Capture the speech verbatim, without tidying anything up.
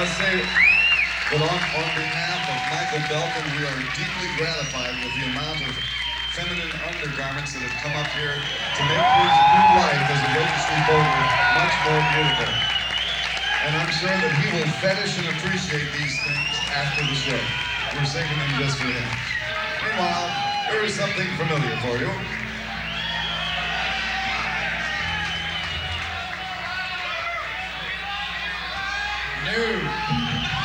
must say that on, on behalf of Michael Belkin, we are deeply gratified with the amount of feminine undergarments that have come up here to make his new life as a registry voter much more beautiful. And I'm sure that he will fetish and appreciate these things after the show. We're singing them just for him. Meanwhile, here is something familiar for you. No.